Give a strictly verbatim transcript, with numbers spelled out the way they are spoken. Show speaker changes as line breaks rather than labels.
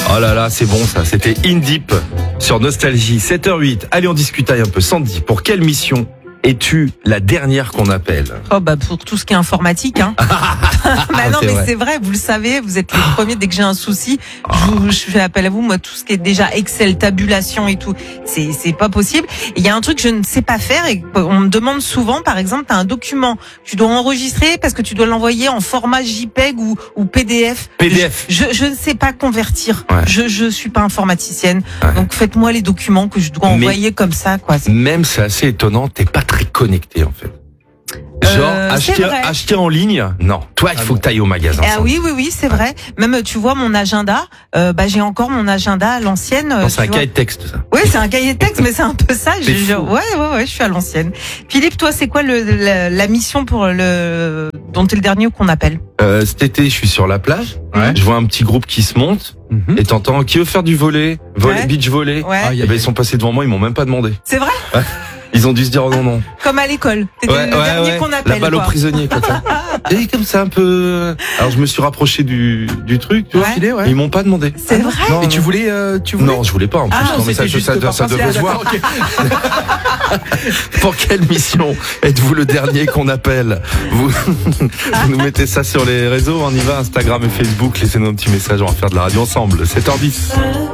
Oh là là, c'est bon ça. C'était In Deep sur Nostalgie. sept heures huit. Allez, on discutaille un peu. Sandy, pour quelle mission es-tu la dernière qu'on appelle?
Oh bah pour tout ce qui est informatique, hein. Bah non,
c'est
mais
vrai.
c'est vrai, vous le savez, vous êtes les premiers dès que j'ai un souci, je, vous- je fais appel à vous. Moi, tout ce qui est déjà Excel, tabulation et tout, c'est c'est pas possible. Il y a un truc que je ne sais pas faire et on me demande souvent, par exemple, t'as un document, tu dois enregistrer parce que tu dois l'envoyer en format JPEG ou ou P D F.
P D F.
Je je ne sais pas convertir.
Ouais.
Je je suis pas informaticienne,
Ouais.
donc faites-moi les documents que je dois
Mais-
envoyer comme ça, quoi. C'est-
Même c'est assez étonnant, t'es pas très connecté en fait. Genre
Euh, c'est
acheter,
vrai.
acheter en ligne, non. Toi, il faut que t'ailles au magasin.
Ah
Sandy.
oui, oui, oui, c'est vrai. Même, tu vois, mon agenda, euh, bah, j'ai encore mon agenda à l'ancienne. euh,
Non, c'est un
tu vois.
cahier de texte ça.
Oui, c'est un cahier de texte, mais c'est un peu ça.
C'est
Je- je-
fou.
ouais, ouais, ouais, je suis à l'ancienne. Philippe, toi, c'est quoi le, la, la mission pour le, dont t'es le dernier qu'on appelle?
Euh, cet été, je suis sur la plage.
Ouais.
Je vois un petit groupe qui se monte
Mhm.
et t'entends qui veut faire du volley, volley,
Ouais.
beach volley.
Ouais.
Ah, y
Eh
a-
ben, ils sont passés devant moi, ils m'ont même pas demandé.
C'est vrai?
Ils ont dû se dire oh non non.
Comme à l'école. T'étais le dernier qu'on
La
appelle,
balle
quoi.
aux prisonniers comme ça. Et comme ça un peu. Alors je me suis rapproché du du truc, tu vois.
Ouais.
Filé, ouais.
Ils m'ont pas demandé.
C'est vrai?
Non,
Et tu
non.
voulais, euh, tu voulais
Non, je voulais pas en plus.
Ah,
non, mais ça,
c'était juste
ça,
par
ça devait
principe.
se voir.
D'accord, ok.
Pour quelle mission êtes-vous le dernier qu'on appelle? Vous, vous nous mettez ça sur les réseaux, on y va, Instagram et Facebook, laissez-nous un petit message, on va faire de la radio ensemble. sept heures dix.